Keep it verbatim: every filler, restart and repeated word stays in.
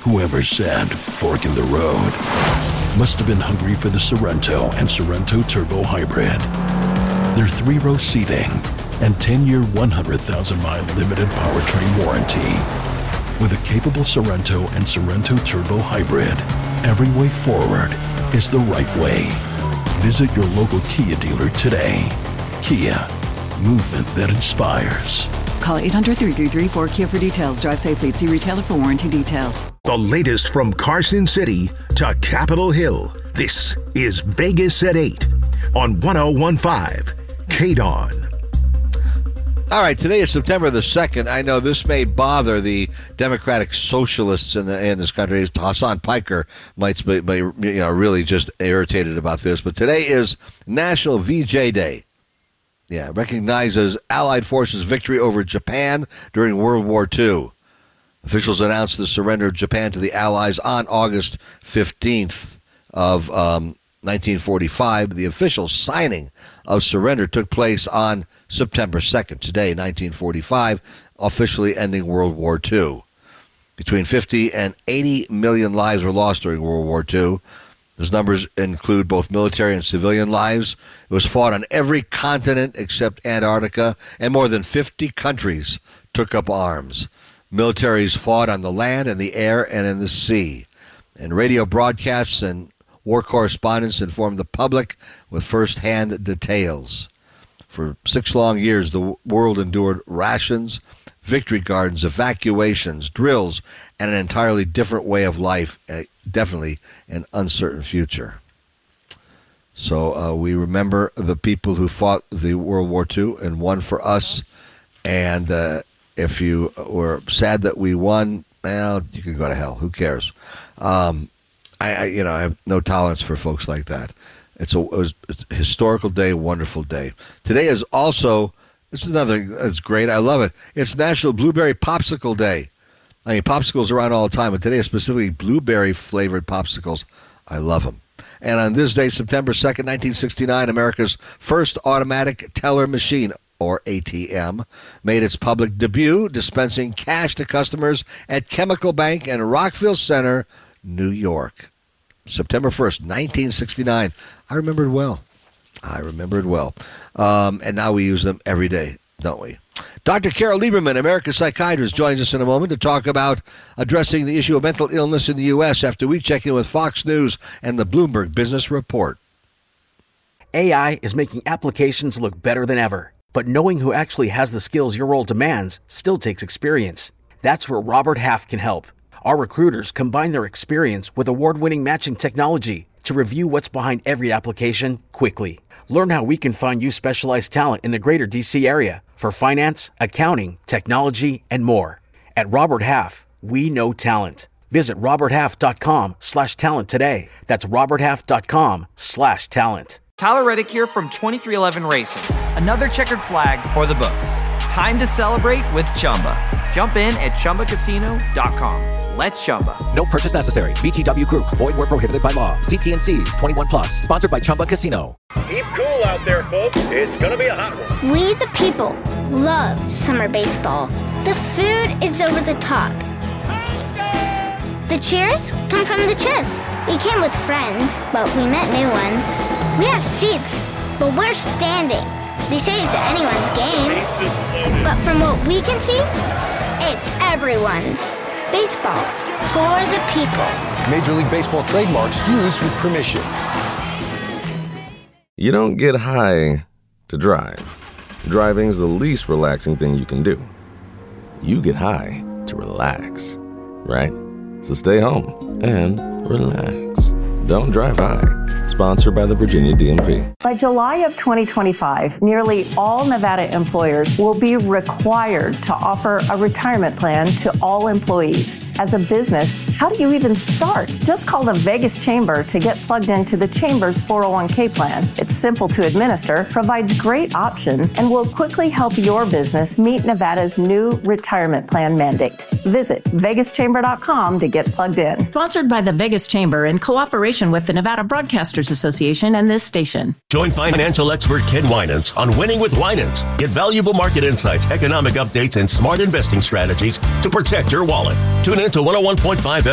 Whoever said fork in the road must have been hungry for the Sorento and Sorento Turbo Hybrid. Their three-row seating and ten-year, one hundred thousand mile limited powertrain warranty. With a capable Sorento and Sorento Turbo Hybrid, every way forward is the right way. Visit your local Kia dealer today. Kia, movement that inspires. Call eight hundred, three three three, four Kia for details. Drive safely. See retailer for warranty details. The latest from Carson City to Capitol Hill. This is Vegas at eight on one oh one point five K D O N. All right, today is September the second. I know this may bother the Democratic Socialists in the in this country. Hassan Piker might be, be you know, really just irritated about this. But today is National V J Day. Yeah, recognizes Allied forces' victory over Japan during World War Two. Officials announced the surrender of Japan to the Allies on August fifteenth of um, nineteen forty-five. The official signing of surrender took place on September second, today, nineteen forty-five, officially ending World War Two. Between fifty and eighty million lives were lost during World War Two. Those numbers include both military and civilian lives. It was fought on every continent except Antarctica, and more than fifty countries took up arms. Militaries fought on the land, and the air, and in the sea. And radio broadcasts and war correspondents informed the public with first-hand details. For six long years, the world endured rations, victory gardens, evacuations, drills, and an entirely different way of life, uh, definitely an uncertain future. So uh, we remember the people who fought the World War Two and won for us. And uh, if you were sad that we won, well, you can go to hell. Who cares? Um, I, I, you know, I have no tolerance for folks like that. It's a, it was, it's a historical day, wonderful day. Today is also, this is another that's great. I love it. It's National Blueberry Popsicle Day. I mean, popsicles are around all the time, but today is specifically blueberry-flavored popsicles. I love them. And on this day, September second, nineteen sixty-nine, America's first automatic teller machine, or A T M, made its public debut, dispensing cash to customers at Chemical Bank in Rockville Center, New York. September first, nineteen sixty-nine. I remember it well. I remember it well. Um, and now we use them every day, don't we? Doctor Carol Lieberman, America's psychiatrist, joins us in a moment to talk about addressing the issue of mental illness in the U S after we check in with Fox News and the Bloomberg Business Report. A I is making applications look better than ever, but knowing who actually has the skills your role demands still takes experience. That's where Robert Half can help. Our recruiters combine their experience with award-winning matching technology to review what's behind every application quickly. Learn how we can find you specialized talent in the greater D C area for finance, accounting, technology, and more. At Robert Half, we know talent. Visit roberthalf.com slash talent today. That's roberthalf.com slash talent. Tyler Reddick here from twenty-three eleven Racing. Another checkered flag for the books. Time to celebrate with Chumba. Jump in at chumba casino dot com. Let's Chumba. No purchase necessary. V G W Group. Void where prohibited by law. See T N Cs. twenty-one plus. Sponsored by Chumba Casino. Keep cool out there, folks. It's going to be a hot one. We, the people, love summer baseball. The food is over the top. The cheers come from the chest. We came with friends, but we met new ones. We have seats, but we're standing. They say it's anyone's game, but from what we can see, it's everyone's. Baseball for the people. Major League Baseball trademarks used with permission. You don't get high to drive. Driving's the least relaxing thing you can do. You get high to relax, right? So stay home and relax. Don't drive high. Sponsored by the Virginia D M V. By July of twenty twenty-five, nearly all Nevada employers will be required to offer a retirement plan to all employees. As a business, how do you even start? Just call the Vegas Chamber to get plugged into the Chamber's four oh one k plan. It's simple to administer, provides great options, and will quickly help your business meet Nevada's new retirement plan mandate. Visit vegas chamber dot com to get plugged in. Sponsored by the Vegas Chamber in cooperation with the Nevada Broadcasters Association and this station. Join financial expert Ken Winans on Winning with Winans. Get valuable market insights, economic updates, and smart investing strategies to protect your wallet. Tune in to one oh one point five